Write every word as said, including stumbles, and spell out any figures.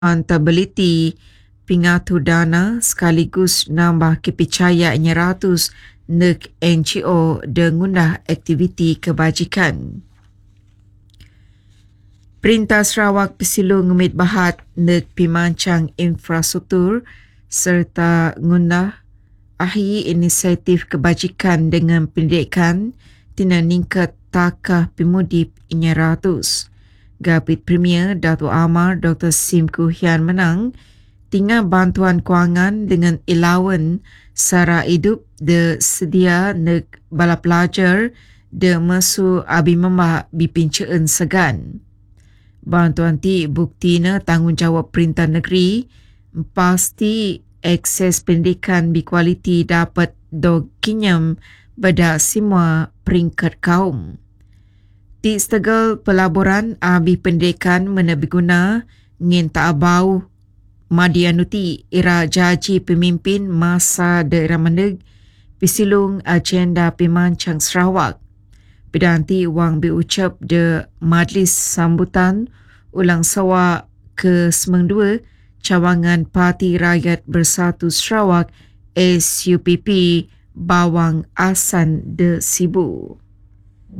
accountability pingatur dana sekaligus nambah kepercayaan ratus nek N G O dengundah aktiviti kebajikan. Perintah Sarawak Pesilung ngumit bahat nek pimancang infrastruktur serta ngundah ahi inisiatif kebajikan dengan pendidikan tina ningkat takah pimudip inya ratus. Gabit Premier Dato' Amar Doktor Sim Kuhian menang tinggal bantuan kewangan dengan ilawan sara hidup de sedia nek bala pelajar de mesu abi membah bipincaan segan. Bantuan ti buktina tanggungjawab Perintah Negeri pasti akses pendidikan berkualiti dapat dokinyam pada semua peringkat kaum. Di setegal pelaburan abi pendidikan mana berguna ngin tak abau madianuti ira jaji pemimpin masa daerah mandeg pisilung agenda pimancang Sarawak. Pedanti wang berucap de majlis sambutan ulang sawa ke sembilan puluh dua cawangan Parti Rakyat Bersatu Sarawak S U P P Bawang Asan de Sibu.